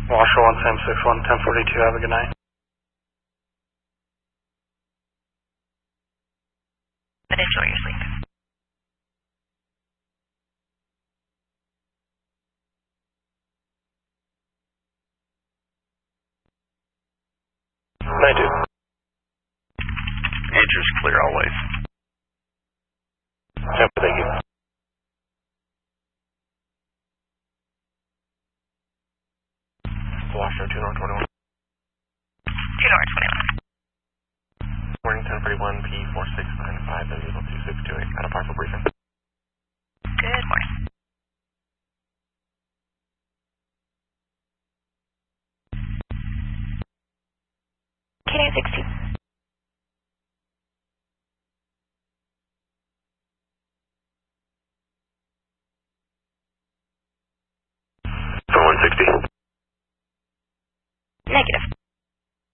Washer 1761, 1042, have a good night. But enjoy your sleep. Night, dude. Andrew's clear always. Yep, thank you. Washer 2 North 21. 2 North 21. Morning 1041, P4695, Vehicle 2628, at a partial briefing. Good morning. K 16. 160.